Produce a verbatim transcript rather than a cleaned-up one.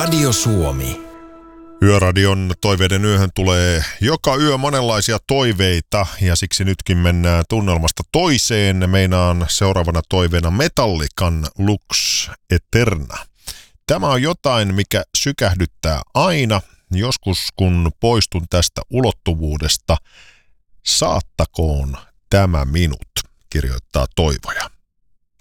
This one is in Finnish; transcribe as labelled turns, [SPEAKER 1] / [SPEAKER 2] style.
[SPEAKER 1] Radio Suomi.
[SPEAKER 2] Yöradion toiveiden yöhön tulee joka yö monenlaisia toiveita ja siksi nytkin mennään tunnelmasta toiseen. Meinaan seuraavana toiveena Metallican Lux Eterna. Tämä on jotain, mikä sykähdyttää aina. Joskus kun poistun tästä ulottuvuudesta, saattakoon tämä minut, kirjoittaa Toivoja.